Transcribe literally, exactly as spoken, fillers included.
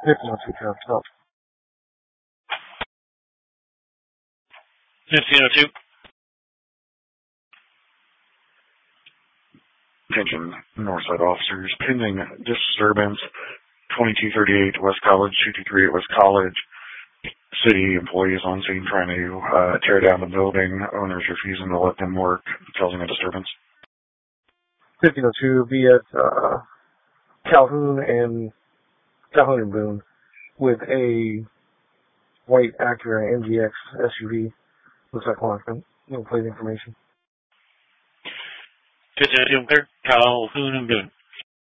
fifteen oh two, traffic stop. fifteen oh two. Attention, Northside officers. Pending disturbance, twenty-two thirty-eight West College, two two three eight West College. City employees on scene trying to uh, tear down the building. Owners refusing to let them work, causing a disturbance. fifteen oh two, be at uh, Calhoun and Calhoun and Boone with a white Acura M G X S U V. Looks like one. No plate information. fifteen oh two, clear. Calhoun and Boone.